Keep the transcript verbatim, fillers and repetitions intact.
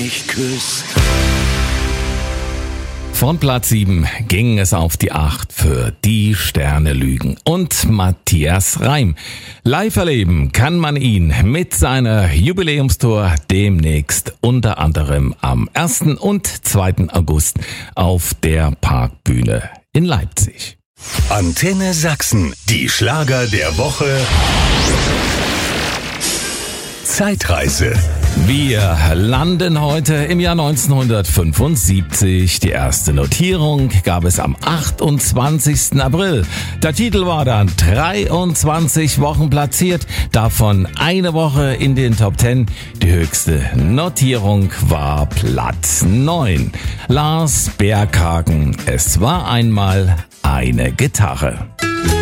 mich küsst. Von Platz sieben ging es auf die acht für Die Sterne lügen und Matthias Reim. Live erleben kann man ihn mit seiner Jubiläumstour demnächst unter anderem am ersten und zweiten August auf der Parkbühne in Leipzig. Antenne Sachsen, die Schlager der Woche. Zeitreise. Wir landen heute im Jahr neunzehnhundertfünfundsiebzig. Die erste Notierung gab es am achtundzwanzigsten April. Der Titel war dann dreiundzwanzig Wochen platziert, davon eine Woche in den Top Ten. Die höchste Notierung war Platz neun. Lars Berghagen, es war einmal eine Gitarre.